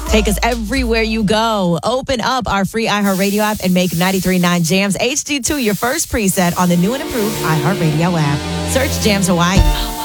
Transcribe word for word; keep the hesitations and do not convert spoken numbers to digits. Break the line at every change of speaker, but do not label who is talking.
Take us everywhere you go. Open up our free iHeartRadio app and make ninety-three point nine Jams H D two your first preset on the new and improved iHeartRadio app. Search Jams Hawaii.